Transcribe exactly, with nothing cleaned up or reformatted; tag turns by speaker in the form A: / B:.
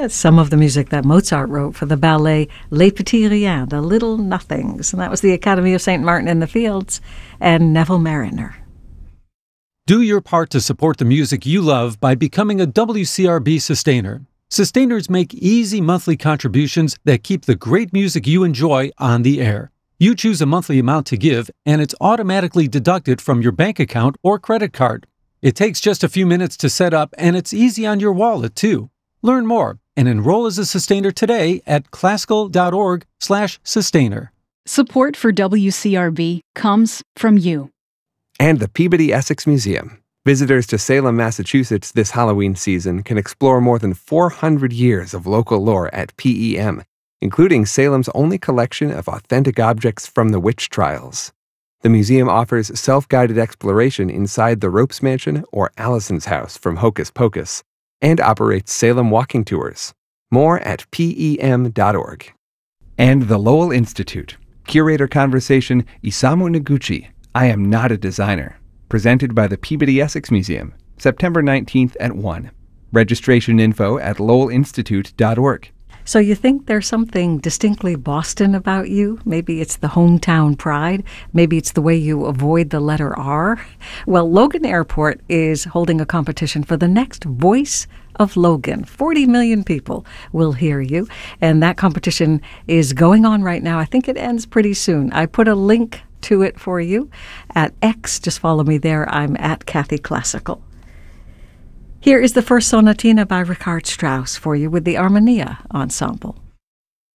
A: That's some of the music that Mozart wrote for the ballet Les Petits Riens, The Little Nothings. And that was the Academy of Saint Martin in the Fields and Neville Mariner.
B: Do your part to support the music you love by becoming a W C R B sustainer. Sustainers make easy monthly contributions that keep the great music you enjoy on the air. You choose a monthly amount to give, and it's automatically deducted from your bank account or credit card. It takes just a few minutes to set up, and it's easy on your wallet, too. Learn more and enroll as a sustainer today at classical.org slash sustainer.
C: Support for W C R B comes from you.
D: And the Peabody Essex Museum. Visitors to Salem, Massachusetts this Halloween season can explore more than four hundred years of local lore at P E M, including Salem's only collection of authentic objects from the witch trials. The museum offers self-guided exploration inside the Ropes Mansion or Allison's house from Hocus Pocus, and operates Salem walking tours. More at P E M dot org.
E: And the Lowell Institute. Curator Conversation Isamu Noguchi, I Am Not a Designer. Presented by the Peabody Essex Museum, September nineteenth at one. Registration info at lowell institute dot org.
A: So you think there's something distinctly Boston about you? Maybe it's the hometown pride. Maybe it's the way you avoid the letter R. Well, Logan Airport is holding a competition for the next Voice of Logan. forty million people will hear you. And that competition is going on right now. I think it ends pretty soon. I put a link to it for you at X. Just follow me there. I'm at Kathy Classical. Here is the first sonatina by Richard Strauss for you with the Armonia Ensemble.